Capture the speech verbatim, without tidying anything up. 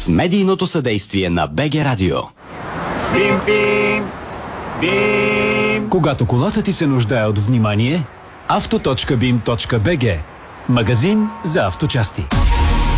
с медийното съдействие на БГ Радио. Бим, бим, бим. Когато колата ти се нуждае от внимание, авто точка бим точка би джи. Магазин за авточасти.